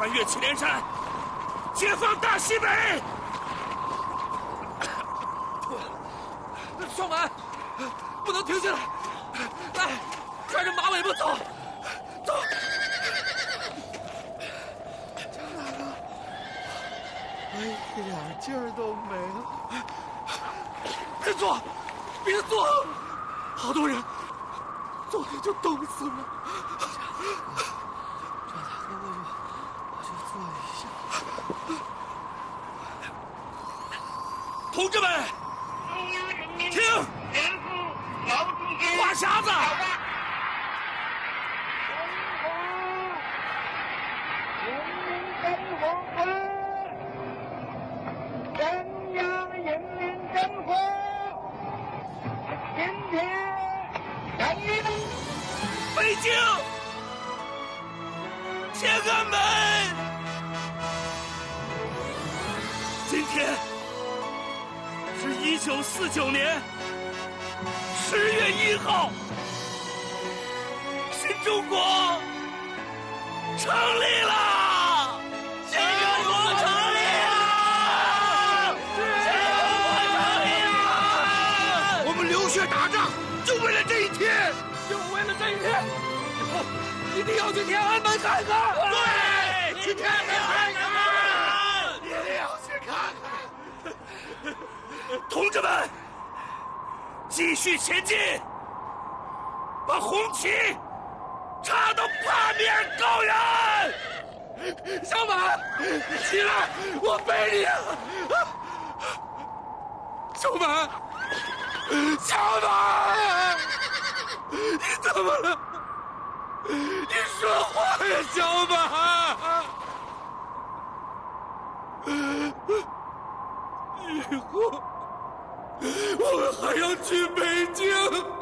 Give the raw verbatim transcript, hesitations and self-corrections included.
穿越祁连山，解放大西北！ 双满，不能停下来！来，拽着马尾巴走，走！ 江大哥，我一点劲儿都没了。 别坐，别坐！好多人，坐着就冻死了。 赵大哥，我就我就坐一下。 同志们，听，话匣子。北京天安门，今天是一九四九年十月一号，新中国成立了！新中国成立了！新中国成立了！ 我们流血打仗，就为了这一天。 就为了这一天，以后一定要去天安门看看。 对， 去天安门看看，一定要去看看。 同志们，继续前进，把红旗插到八面高原。 小满，起来，我背你啊！小满，小满。你怎么了？你说话呀，小满！以后我们还要去北京。